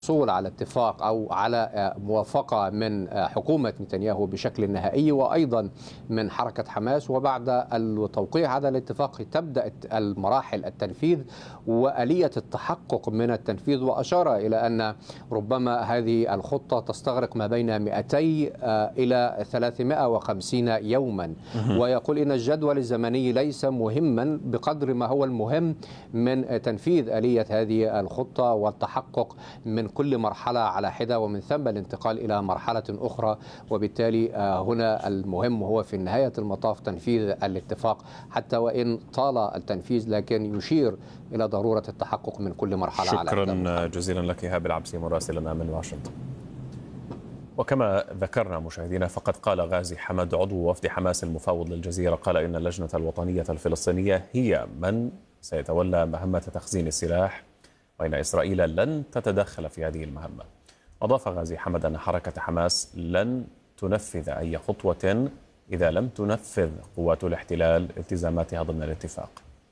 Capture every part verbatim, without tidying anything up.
الحصول على اتفاق أو على موافقة من حكومة نتنياهو بشكل نهائي وأيضا من حركة حماس، وبعد التوقيع هذا الاتفاق تبدأ المراحل التنفيذ وآلية التحقق من التنفيذ. وأشار إلى أن ربما هذه الخطة تستغرق ما بين مئتين إلى ثلاثمئة وخمسين يوما، ويقول إن الجدول الزمني ليس مهما بقدر ما هو المهم من تنفيذ آلية هذه الخطة والتحقق من كل مرحلة على حدة، ومن ثم الانتقال إلى مرحلة أخرى. وبالتالي هنا المهم هو في نهاية المطاف تنفيذ الاتفاق حتى وإن طال التنفيذ، لكن يشير إلى ضرورة التحقق من كل مرحلة على حدة. شكرا جزيلا لك إيهاب العبسي مراسلنا من واشنطن. وكما ذكرنا مشاهدينا، فقد قال غازي حمد عضو وفد حماس المفاوض للجزيرة، قال إن اللجنة الوطنية الفلسطينية هي من سيتولى مهمة تخزين السلاح، وإن إسرائيل لن تتدخل في هذه المهمة. أضاف غازي حمد أن حركة حماس لن تنفذ أي خطوة إذا لم تنفذ قوات الاحتلال التزاماتها ضمن الاتفاق.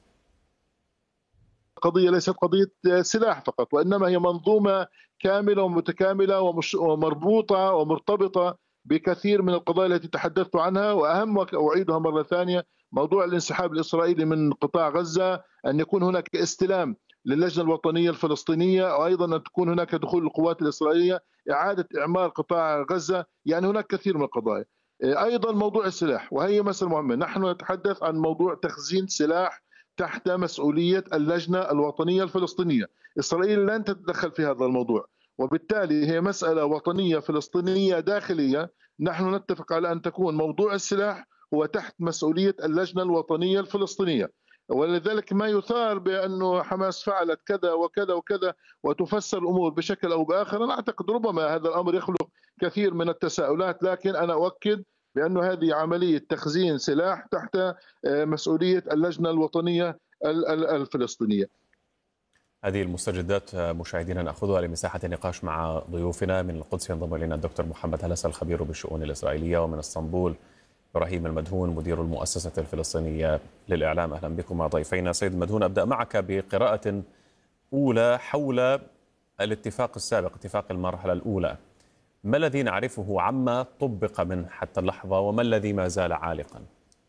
قضية ليست قضية سلاح فقط، وإنما هي منظومة كاملة ومتكاملة ومربوطة ومرتبطة بكثير من القضايا التي تحدثت عنها، وأهم وأعيدها مرة ثانية موضوع الانسحاب الإسرائيلي من قطاع غزة، أن يكون هناك استلام للجنة الوطنية الفلسطينية، وأيضا أن تكون هناك دخول القوات الإسرائيلية، إعادة إعمار قطاع غزة. يعني هناك كثير من القضايا. أيضا موضوع السلاح، وهي مسألة مهمة. نحن نتحدث عن موضوع تخزين سلاح تحت مسؤولية اللجنة الوطنية الفلسطينية. إسرائيل لن تتدخل في هذا الموضوع، وبالتالي هي مسألة وطنية فلسطينية داخلية. نحن نتفق على أن تكون موضوع السلاح هو تحت مسؤولية اللجنة الوطنية الفلسطينية. ولذلك ما يثار بأنه حماس فعلت كذا وكذا وكذا وتفسر الأمور بشكل أو بآخر، أنا أعتقد ربما هذا الأمر يخلق كثير من التساؤلات، لكن أنا أؤكد بأن هذه عملية تخزين سلاح تحت مسؤولية اللجنة الوطنية الفلسطينية. هذه المستجدات مشاهدينا نأخذها لمساحة النقاش مع ضيوفنا. من القدس ينضم إلينا الدكتور محمد هلس الخبير بالشؤون الإسرائيلية، ومن اسطنبول إبراهيم المدهون مدير المؤسسة الفلسطينية للإعلام. أهلا بكم مع ضيفينا. سيد المدهون، أبدأ معك بقراءة أولى حول الاتفاق السابق، اتفاق المرحلة الأولى. ما الذي نعرفه عما طبق منه حتى اللحظة، وما الذي ما زال عالقا؟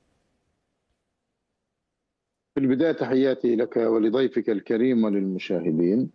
في البداية تحياتي لك ولضيفك الكريم وللمشاهدين.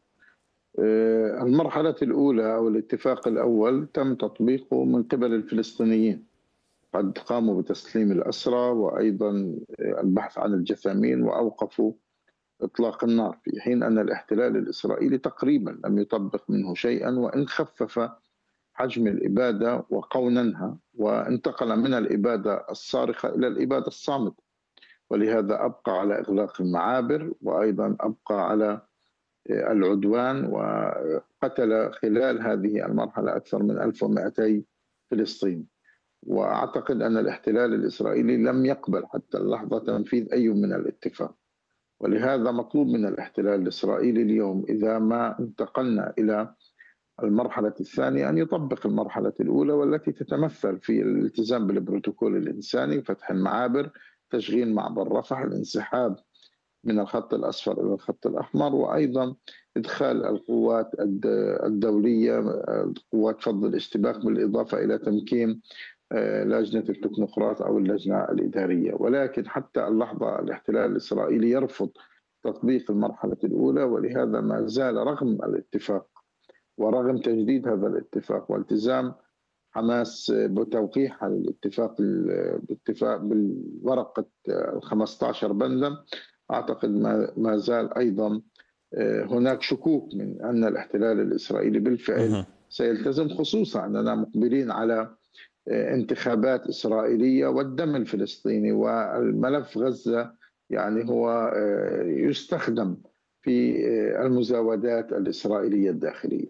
المرحلة الأولى أو الاتفاق الأول تم تطبيقه من قبل الفلسطينيين، قد قاموا بتسليم الأسرى وأيضا البحث عن الجثامين وأوقفوا إطلاق النار، في حين أن الاحتلال الإسرائيلي تقريبا لم يطبق منه شيئا، وإن خفف حجم الإبادة وقوننها وانتقل من الإبادة الصارخة إلى الإبادة الصامتة. ولهذا أبقى على إغلاق المعابر، وأيضا أبقى على العدوان، وقتل خلال هذه المرحلة أكثر من ألف ومئتين فلسطيني. وأعتقد أن الاحتلال الإسرائيلي لم يقبل حتى اللحظة تنفيذ أي من الاتفاق، ولهذا مطلوب من الاحتلال الإسرائيلي اليوم إذا ما انتقلنا إلى المرحلة الثانية أن يطبق المرحلة الأولى، والتي تتمثل في الالتزام بالبروتوكول الإنساني، فتح المعابر، تشغيل معبر رفح، الانسحاب من الخط الأصفر إلى الخط الأحمر، وأيضا إدخال القوات الدولية قوات فض الاشتباك، بالإضافة إلى تمكين لجنة التكنوقراط أو اللجنة الإدارية. ولكن حتى اللحظة الاحتلال الإسرائيلي يرفض تطبيق المرحلة الأولى، ولهذا ما زال رغم الاتفاق ورغم تجديد هذا الاتفاق والتزام حماس بتوقيع الاتفاق باتفاق بالورقة خمسة عشر بندا، أعتقد ما زال أيضا هناك شكوك من أن الاحتلال الإسرائيلي بالفعل سيلتزم، خصوصا أننا مقبلين على انتخابات إسرائيلية والدم الفلسطيني والملف غزة يعني هو يستخدم في المزاودات الإسرائيلية الداخلية.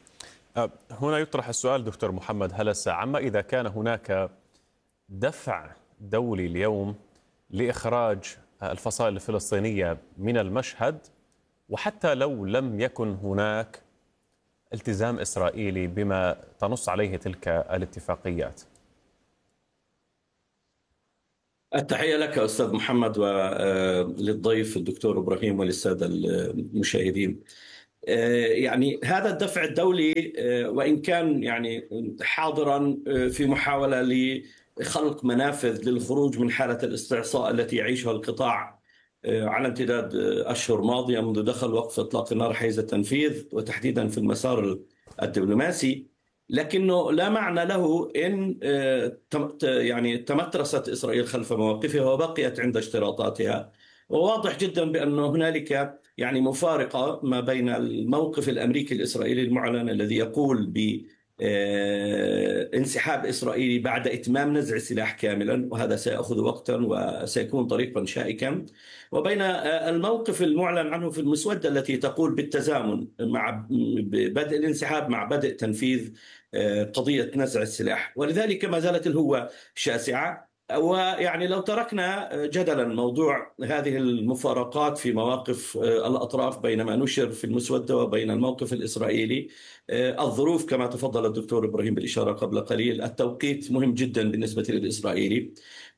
هنا يطرح السؤال دكتور محمد هلس، عما إذا كان هناك دفع دولي اليوم لإخراج الفصائل الفلسطينية من المشهد، وحتى لو لم يكن هناك التزام إسرائيلي بما تنص عليه تلك الاتفاقيات. التحية لك أستاذ محمد وللضيف الدكتور إبراهيم وللسادة المشاهدين. يعني هذا الدفع الدولي وإن كان يعني حاضرا في محاولة لخلق منافذ للخروج من حالة الاستعصاء التي يعيشها القطاع على امتداد أشهر ماضية منذ دخل وقف إطلاق النار حيز التنفيذ وتحديدا في المسار الدبلوماسي، لكنه لا معنى له إن يعني تمترست إسرائيل خلف مواقفها وبقيت عند اشتراطاتها. وواضح جدا بأن هنالك يعني مفارقة ما بين الموقف الأمريكي الإسرائيلي المعلن الذي يقول بانسحاب إسرائيلي بعد إتمام نزع السلاح كاملا، وهذا سيأخذ وقتا وسيكون طريقا شائكا، وبين الموقف المعلن عنه في المسودة التي تقول بالتزامن مع بدء الانسحاب مع بدء تنفيذ قضية نزع السلاح. ولذلك ما زالت الهوة شاسعة. ويعني لو تركنا جدلا موضوع هذه المفارقات في مواقف الأطراف بين ما نشر في المسودة وبين الموقف الإسرائيلي، الظروف كما تفضل الدكتور إبراهيم بالإشارة قبل قليل، التوقيت مهم جدا بالنسبة للإسرائيلي،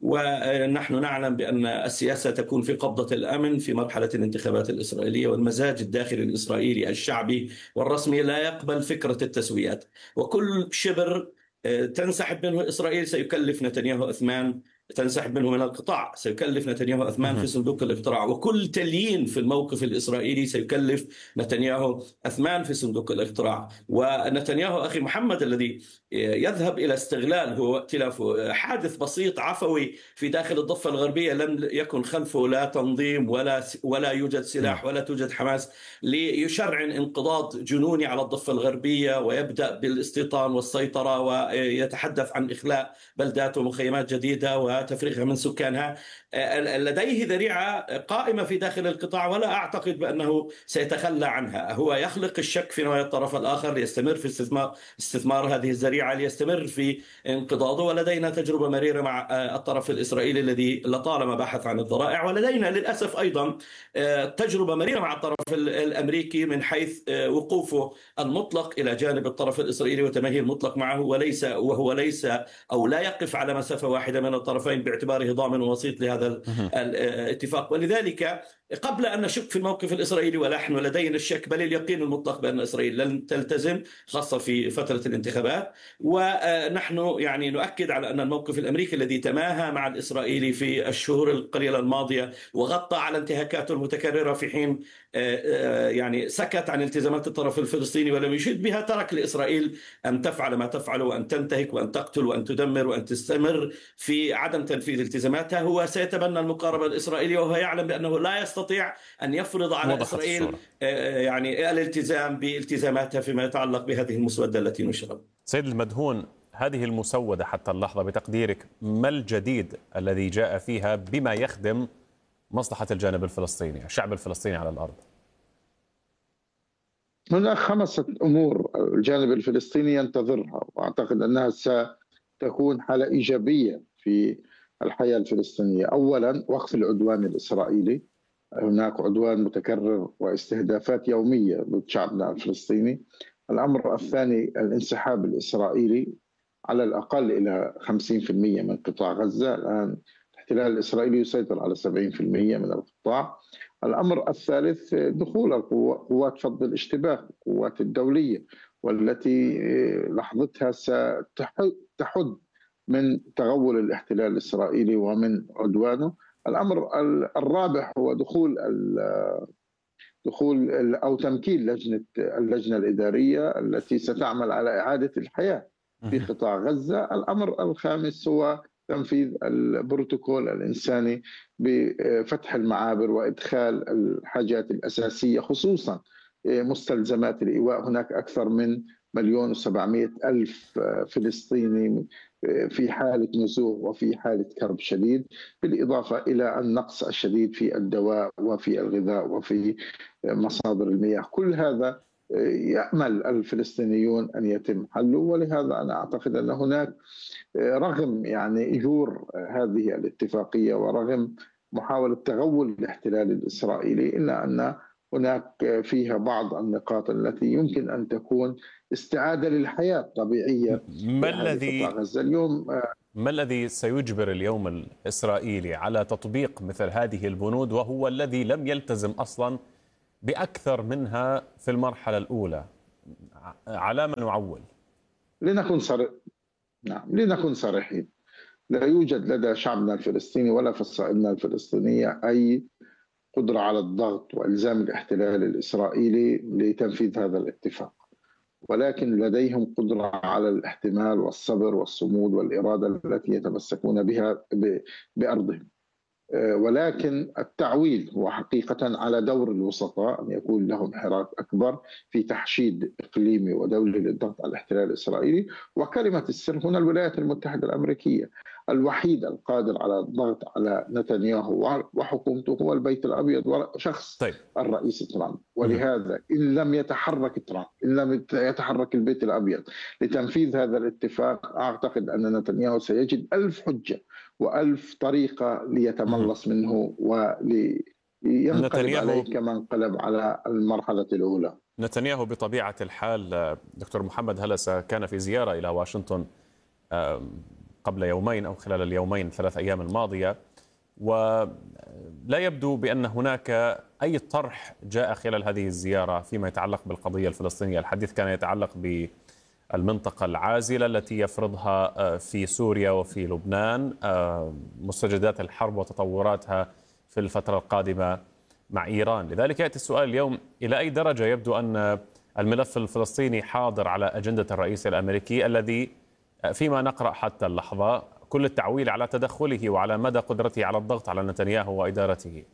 ونحن نعلم بأن السياسة تكون في قبضة الأمن في مرحلة الانتخابات الإسرائيلية، والمزاج الداخلي الإسرائيلي الشعبي والرسمي لا يقبل فكرة التسويات، وكل شبر تنسحب منه إسرائيل سيكلف نتنياهو أثمان، تنسحب منه من القطاع سيكلف نتنياهو أثمان في صندوق الاقتراع، وكل تليين في الموقف الإسرائيلي سيكلف نتنياهو أثمان في صندوق الاقتراع. ونتنياهو أخي محمد الذي يذهب إلى استغلال هو ائتلاف حادث بسيط عفوي في داخل الضفة الغربية، لم يكن خلفه لا تنظيم ولا ولا يوجد سلاح ولا توجد حماس، ليشرعن انقضاض جنوني على الضفة الغربية ويبدأ بالاستيطان والسيطرة ويتحدث عن إخلاء بلدات ومخيمات جديدة وتفريغها من سكانها. لديه ذريعة قائمة في داخل القطاع ولا أعتقد بأنه سيتخلى عنها. هو يخلق الشك في نوايا الطرف الآخر ليستمر في استثمار استثمار هذه الذريعة ليستمر في انقضاضه. ولدينا تجربة مريرة مع الطرف الإسرائيلي الذي لطالما بحث عن الذرائع، ولدينا للأسف أيضا تجربة مريرة مع الطرف الأمريكي من حيث وقوفه المطلق إلى جانب الطرف الإسرائيلي وتمهيد المطلق معه، وليس وهو ليس أو لا يقف على مسافة واحدة من الطرفين باعتباره ضامن وسيط لهذا الاتفاق. ولذلك قبل أن نشك في الموقف الإسرائيلي، ونحن لدينا الشك بل اليقين المطلق بأن إسرائيل لن تلتزم خاصة في فترة الانتخابات، ونحن يعني نؤكد على أن الموقف الأمريكي الذي تماهى مع الإسرائيلي في الشهور القليلة الماضية وغطى على انتهاكاته المتكررة في حين يعني سكت عن التزامات الطرف الفلسطيني ولم يشد بها، ترك لإسرائيل أن تفعل ما تفعل وأن تنتهك وأن تقتل وأن تدمر وأن تستمر في عدم تنفيذ التزاماتها. هو سيتبنى المقاربة الإسرائيلية وهو يعلم بأنه لا يستطيع أن يفرض على إسرائيل الصورة. يعني الالتزام بالتزاماتها فيما يتعلق بهذه المسودة التي نشرت. سيد المدهون، هذه المسودة حتى اللحظة بتقديرك ما الجديد الذي جاء فيها بما يخدم مصلحة الجانب الفلسطيني، الشعب الفلسطيني على الأرض؟ هناك خمسة أمور الجانب الفلسطيني ينتظرها، وأعتقد أنها ستكون حالة إيجابية في الحياة الفلسطينية. أولا، وقف العدوان الإسرائيلي، هناك عدوان متكرر واستهدافات يومية ضد شعبنا الفلسطيني. الأمر الثاني، الانسحاب الإسرائيلي على الأقل إلى خمسين بالمئة من قطاع غزة. الآن الاحتلال الإسرائيلي يسيطر على سبعين بالمئة من القطاع. الأمر الثالث، دخول قوات فض الاشتباك، القوات الدولية، والتي لحظتها ستحد من تغول الاحتلال الإسرائيلي ومن عدوانه. الأمر الرابع هو دخول دخول أو تمكين لجنة اللجنة الإدارية التي ستعمل على إعادة الحياة في قطاع غزة. الأمر الخامس هو تنفيذ البروتوكول الإنساني بفتح المعابر وإدخال الحاجات الأساسية خصوصا مستلزمات الإيواء. هناك أكثر من مليون وسبعمائة ألف فلسطيني في حالة نزوح وفي حالة كرب شديد، بالإضافة إلى النقص الشديد في الدواء وفي الغذاء وفي مصادر المياه. كل هذا يأمل الفلسطينيون أن يتم حله، ولهذا أنا أعتقد أن هناك رغم يعني إجور هذه الاتفاقية ورغم محاولة تغول الاحتلال الإسرائيلي، إلا أن هناك فيها بعض النقاط التي يمكن أن تكون استعادة للحياة الطبيعية. ما الذي اليوم ما الذي سيجبر اليوم الإسرائيلي على تطبيق مثل هذه البنود وهو الذي لم يلتزم أصلا بأكثر منها في المرحلة الأولى، على ما نعول؟ لنكن صريح نعم لنكن صريحين، لا يوجد لدى شعبنا الفلسطيني ولا فصائلنا الفلسطينية أي قدرة على الضغط وإلزام الاحتلال الإسرائيلي لتنفيذ هذا الاتفاق، ولكن لديهم قدرة على الاحتمال والصبر والصمود والإرادة التي يتمسكون بها بأرضهم. ولكن التعويل هو حقيقة على دور الوسطاء أن يكون لهم حراك أكبر في تحشيد إقليمي ودولي للضغط على الاحتلال الإسرائيلي. وكلمة السر هنا الولايات المتحدة الأمريكية، الوحيد القادر على الضغط على نتنياهو وحكومته هو البيت الأبيض وشخص طيب. الرئيس ترامب. ولهذا إن لم يتحرك ترامب، إن لم يتحرك البيت الأبيض لتنفيذ هذا الاتفاق، أعتقد أن نتنياهو سيجد ألف حجة وألف طريقة ليتملص منه ولينقلب عليه كما انقلب على المرحلة الأولى. نتنياهو بطبيعة الحال دكتور محمد هلسة كان في زيارة إلى واشنطن قبل يومين أو خلال اليومين ثلاث أيام الماضية، ولا يبدو بأن هناك أي طرح جاء خلال هذه الزيارة فيما يتعلق بالقضية الفلسطينية. الحديث كان يتعلق بالمنطقة العازلة التي يفرضها في سوريا وفي لبنان، مستجدات الحرب وتطوراتها في الفترة القادمة مع إيران. لذلك يأتي السؤال اليوم، إلى أي درجة يبدو أن الملف الفلسطيني حاضر على أجندة الرئيس الأمريكي الذي فيما نقرأ حتى اللحظة كل التعويل على تدخله وعلى مدى قدرته على الضغط على نتنياهو وإدارته؟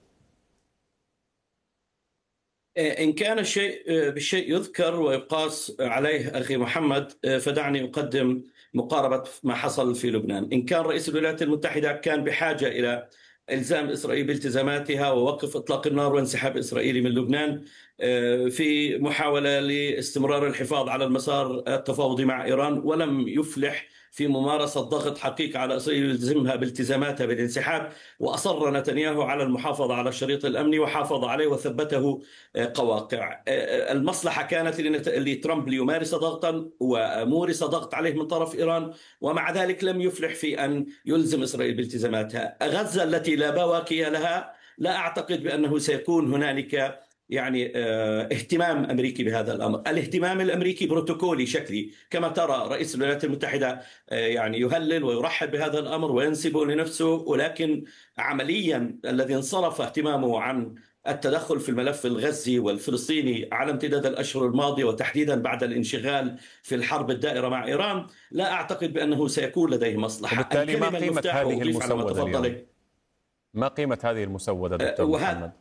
إن كان الشيء بالشيء يذكر ويقاس عليه أخي محمد، فدعني أقدم مقاربة ما حصل في لبنان. إن كان رئيس الولايات المتحدة كان بحاجة إلى إلزام إسرائيل بالتزاماتها ووقف إطلاق النار وانسحاب إسرائيلي من لبنان في محاولة لاستمرار الحفاظ على المسار التفاوضي مع إيران، ولم يفلح في ممارسة ضغط حقيقي على إسرائيل يلزمها بالتزاماتها بالانسحاب، وأصر نتنياهو على المحافظة على الشريط الأمني وحافظ عليه وثبته قواقع. المصلحة كانت لترامب ليمارس ضغطا ومورس ضغط عليه من طرف إيران، ومع ذلك لم يفلح في أن يلزم إسرائيل بالتزاماتها. غزة التي لا بواكي لها، لا أعتقد بأنه سيكون هنالك يعني اهتمام أمريكي بهذا الأمر. الاهتمام الأمريكي بروتوكولي شكلي، كما ترى رئيس الولايات المتحدة يعني يهلل ويرحب بهذا الأمر وينسبه لنفسه، ولكن عمليا الذي انصرف اهتمامه عن التدخل في الملف الغزي والفلسطيني على امتداد الأشهر الماضية وتحديدا بعد الانشغال في الحرب الدائرة مع إيران، لا أعتقد بأنه سيكون لديه مصلحة. وبالتالي ما قيمة هذه المسودة اليوم؟ ما قيمة هذه المسودة دكتور محمد؟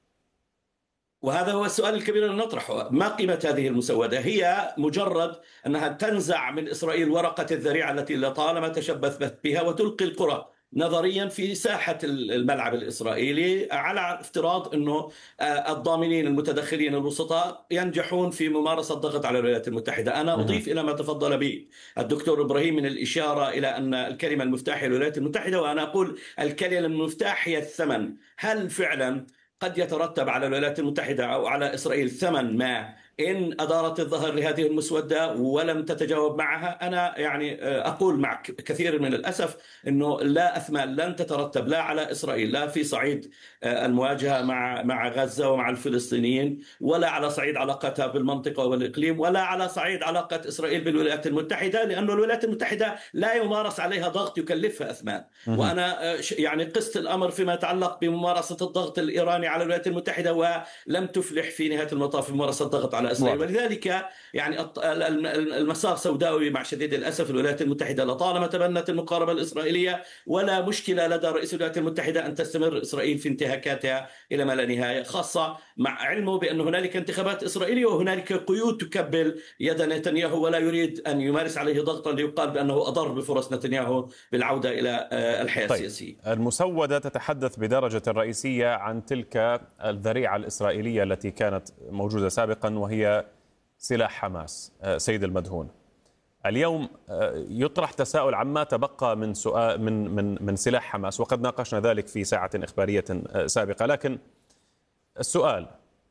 وهذا هو السؤال الكبير الذي نطرحه. ما قيمة هذه المسودة؟ هي مجرد أنها تنزع من إسرائيل ورقة الذريعة التي لطالما تشبثت بها وتلقي القرى نظريا في ساحة الملعب الإسرائيلي، على افتراض أنه الضامنين المتدخلين الوسطاء ينجحون في ممارسة الضغط على الولايات المتحدة. أنا أضيف إلى ما تفضل به الدكتور إبراهيم من الإشارة إلى أن الكلمة المفتاح هي الولايات المتحدة، وأنا أقول الكلمة المفتاح هي الثمن. هل فعلا قد يترتب على الولايات المتحدة أو على إسرائيل ثمن ما إن أدارت الظهر لهذه المسودة ولم تتجاوب معها؟ أنا يعني أقول مع كثير من الأسف أنه لا أثمان لن تترتب لا على إسرائيل لا في صعيد المواجهة مع مع غزة ومع الفلسطينيين، ولا على صعيد علاقتها بالمنطقة والإقليم، ولا على صعيد علاقة إسرائيل بالولايات المتحدة، لأن الولايات المتحدة لا يمارس عليها ضغط يكلفها أثمان. وأنا يعني قست الأمر فيما يتعلق بممارسة الضغط الإيراني على الولايات المتحدة ولم تفلح في نهاية المطاف ممارسة الضغط على إسرائيل. ولذلك يعني المسار سوداوي مع شديد الأسف. الولايات المتحدة لطالما تبنت المقاربة الإسرائيلية، ولا مشكلة لدى رئيس الولايات المتحدة أن تستمر إسرائيل في انتهاكاتها إلى ما لا نهاية، خاصة مع علمه بأن هنالك انتخابات إسرائيلية وهنالك قيود تكبل يد نتنياهو، ولا يريد أن يمارس عليه ضغطا ليقال بأنه أضر بفرص نتنياهو بالعودة إلى الحياة طيب. السياسية. المسودة تتحدث بدرجة رئيسية عن تلك الذريعة الإسرائيلية التي كانت موجودة سابقا، وهي سلاح حماس. سيد المدهون، اليوم يطرح تساؤل عما تبقى من سؤال من من من سلاح حماس، وقد ناقشنا ذلك في ساعة إخبارية سابقة، لكن السؤال: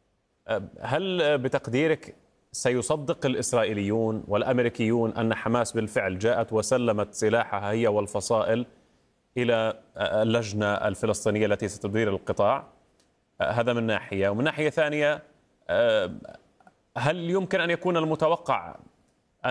هل بتقديرك سيصدق الإسرائيليون والأمريكيون أن حماس بالفعل جاءت وسلمت سلاحها هي والفصائل إلى اللجنة الفلسطينية التي ستدير القطاع؟ هذا من ناحية، ومن ناحية ثانية هل يمكن أن يكون المتوقع